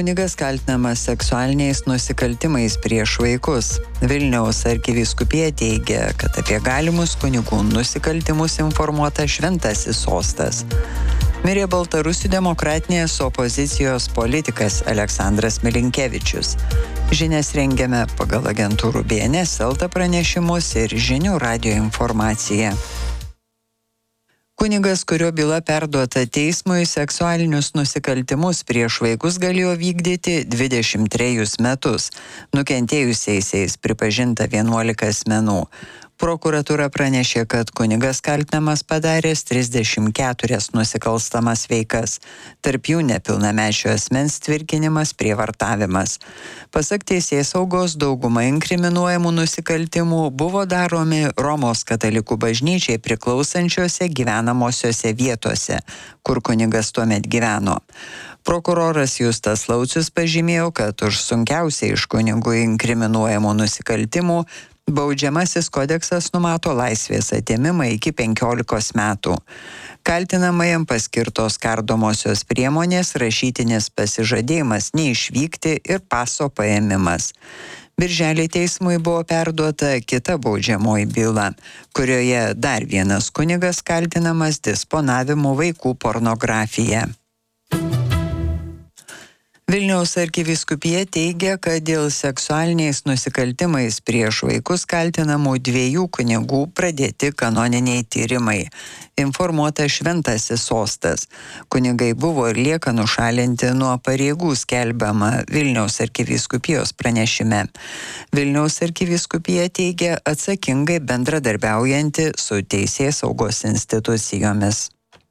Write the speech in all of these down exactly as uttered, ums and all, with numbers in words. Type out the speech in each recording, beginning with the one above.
Kunigas kaltinamas seksualiniais nusikaltimais prieš vaikus. Vilniaus arkivyskupija teigia, kad apie galimus kunigų nusikaltimus informuota Šventasis sostas. Mirė Baltarusių demokratinės opozicijos politikas Aleksandras Milinkevičius. Žinias rengiame pagal agentūrų B N S L T pranešimus ir Žinių radijo informaciją. Kunigas, kurio byla perduota teismui, seksualinius nusikaltimus prieš vaikus galėjo vykdyti dvidešimt trejus metus. Nukentėjusiaisiais pripažinta vienuolika asmenų. Prokuratūra pranešė, kad kunigas kaltinamas padaręs trisdešimt keturias nusikalstamas veikas, tarp jų nepilnamečio asmens tvirkinimas, prievartavimas. Pasak teisėsaugos, dauguma inkriminuojamų nusikaltimų buvo daromi Romos katalikų bažnyčiai priklausančiose gyvenamosiose vietose, kur kunigas tuomet gyveno. Prokuroras Justas Laucius pažymėjo, kad už sunkiausiai iš kunigų inkriminuojamų nusikaltimų baudžiamasis kodeksas numato laisvės atėmimą iki penkiolikos metų. Kaltinamajam paskirtos kardomosios priemonės rašytinis pasižadėjimas neišvykti ir paso paėmimas. Birželį teismui buvo perduota kita baudžiamoji byla, kurioje dar vienas kunigas kaltinamas disponavimu vaikų pornografija. Vilniaus arkivyskupija teigia, kad dėl seksualiniais nusikaltimais prieš vaikus kaltinamų dviejų kunigų pradėti kanoniniai tyrimai. Informuota Šventasis sostas. Kunigai buvo ir lieka nušalinti nuo pareigų, skelbiama Vilniaus arkivyskupijos pranešime. Vilniaus arkivyskupija teigia atsakingai bendradarbiaujanti su teisėsaugos institucijomis.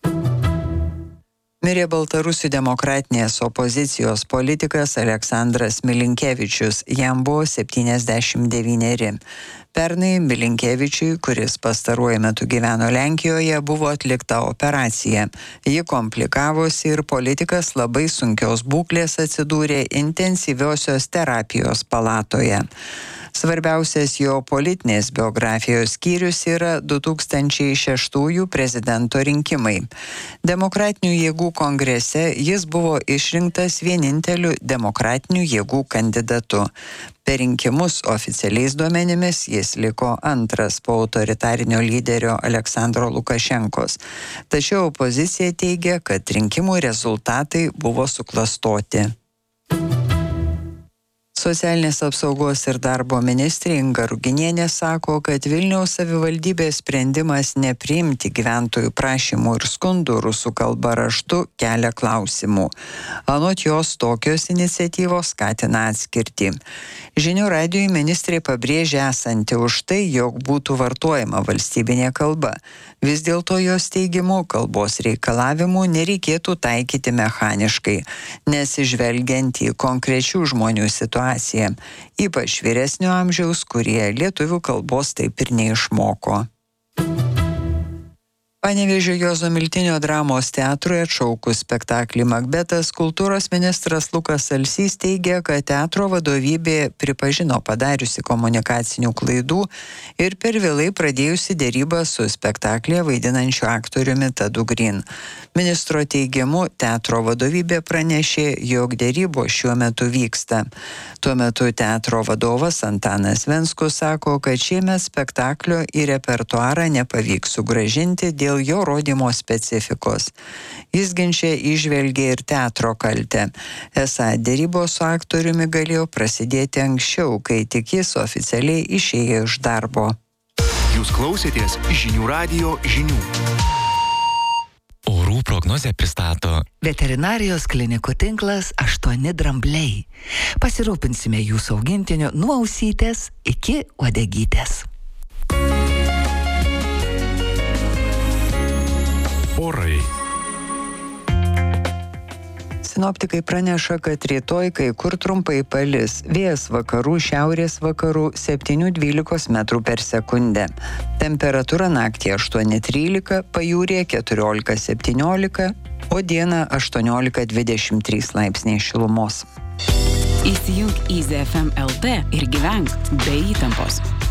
Mirė Baltarusių demokratinės opozicijos politikas Aleksandras Milinkevičius, jam buvo septyniasdešimt devyneri. Pernai Milinkevičiui, kuris pastaruoju metu gyveno Lenkijoje, buvo atlikta operacija. Ji komplikavosi ir politikas labai sunkios būklės atsidūrė intensyviosios terapijos palatoje. Svarbiausias jo politinės biografijos skyrius yra du tūkstančiai šeštųjų prezidento rinkimai. Demokratinių jėgų kongrese jis buvo išrinktas vieninteliu demokratinių jėgų kandidatu. Per rinkimus oficialiais duomenimis jis liko antras po autoritarinio lyderio Aleksandro Lukašenkos. Tačiau opozicija teigia, kad rinkimų rezultatai buvo suklastoti. Socialinės apsaugos ir darbo ministrė Inga Ruginienė sako, kad Vilniaus savivaldybės sprendimas nepriimti gyventojų prašymų ir skundų rusų kalba raštu kelia klausimų. Anot jos, tokios iniciatyvos skatina atskirtį. Žinių radijui ministrė pabrėžė esanti už tai, jog būtų vartojama valstybinė kalba. Vis dėlto jos teigimu kalbos reikalavimų nereikėtų taikyti mechaniškai, nesižvelgiant į konkrečių žmonių situaciją, ypač vyresnio amžiaus, kurie lietuvių kalbos taip ir neišmoko. Panevėžio Juozo Miltinio dramos teatrui atšaukus spektaklį Makbetas, kultūros ministras Lukas Alsys teigia, kad teatro vadovybė pripažino padariusi komunikacinių klaidų ir per vėlai pradėjusi dėrybą su spektaklėje vaidinančiu aktoriumi Tadu Green. Ministro teigimu, teatro vadovybė pranešė, jog dėrybos šiuo metu vyksta. Tuo metu teatro vadovas Antanas Venskus sako, kad šiemet spektaklio į repertuarą nepavyks sugrąžinti dėl dėl jo rodymo specifikos. Jis ginče įžvelgė ir teatro kaltę. Esą dėrybos su aktoriumi galėjo prasidėti anksčiau, kai tik jis oficialiai išėjo iš darbo. Jūs klausėtės Žinių radijo žinių. Orų prognozę pristato Veterinarijos klinikų tinklas aštuoni drambliai. Pasirūpinsime jūsų augintiniu nuo ausytės iki uodegytės. Orai. Sinoptikai praneša, kad rytoj kai kur trumpai palis. Vėjas vakarų, šiaurės vakarų septyni dvylika metrų per sekundę. Temperatūra naktį aštuoni trylika, pajūryje keturiolika septyniolika, o dieną aštuoniolika dvidešimt trys laipsniai šilumos. Įsijunk Easy F M L T ir gyvenk be įtampos.